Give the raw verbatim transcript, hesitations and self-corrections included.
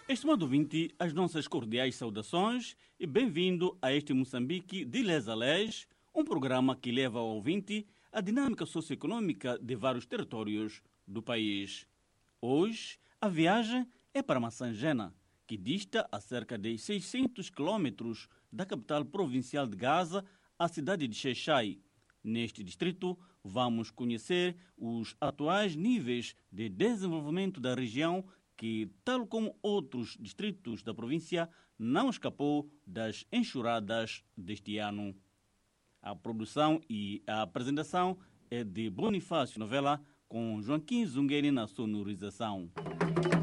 Estimado ouvinte, as nossas cordiais saudações e bem-vindo a este Moçambique de Les a Les, um programa que leva ao ouvinte a dinâmica socioeconômica de vários territórios do país. Hoje, a viagem é para Massangena, que dista a cerca de seiscentos quilômetros da capital provincial de Gaza, a cidade de Xai-Xai. Neste distrito, vamos conhecer os atuais níveis de desenvolvimento da região que, tal como outros distritos da província, não escapou das enxurradas deste ano. A produção e a apresentação é de Bonifácio Novela, com Joaquim Zungueri na sonorização.